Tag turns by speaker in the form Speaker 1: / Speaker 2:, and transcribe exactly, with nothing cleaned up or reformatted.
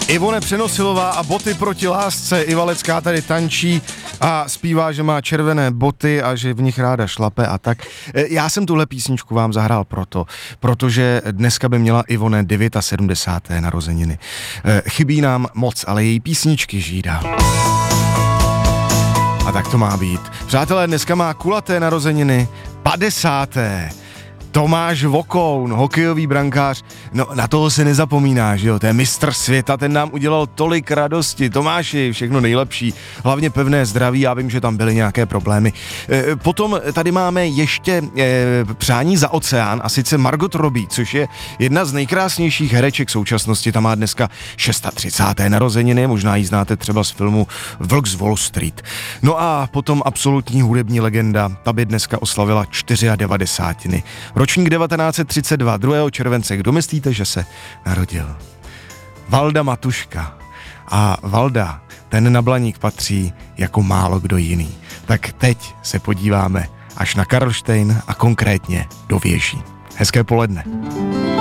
Speaker 1: Ivone Přenosilová a boty proti lásce. Iva Lecká tady tančí a zpívá, že má červené boty a že v nich ráda šlape a tak. Já jsem tuhle písničku vám zahrál proto, protože dneska by měla Ivone sedmdesáté deváté narozeniny. Chybí nám moc, ale její písničky žijí dál. A tak to má být. Přátelé, dneska má kulaté narozeniny padesáté Tomáš Vokoun, hokejový brankář, no na toho se nezapomíná, že jo, to je mistr světa, ten nám udělal tolik radosti. Tomáši, všechno nejlepší, hlavně pevné zdraví, já vím, že tam byly nějaké problémy. E, potom tady máme ještě e, přání za oceán, a sice Margot Robbie, což je jedna z nejkrásnějších hereček současnosti, ta má dneska třicáté šesté narozeniny, možná ji znáte třeba z filmu Vlk z Wall Street. No a potom absolutní hudební legenda, ta by dneska oslavila devadesát čtyři. Ročník devatenáct set třicet dva, druhého července. Kdo myslíte, že se narodil? Valda Matuška. A Valda, ten na Blaník patří jako málo kdo jiný. Tak teď se podíváme až na Karlštejn a konkrétně do Věží. Hezké poledne.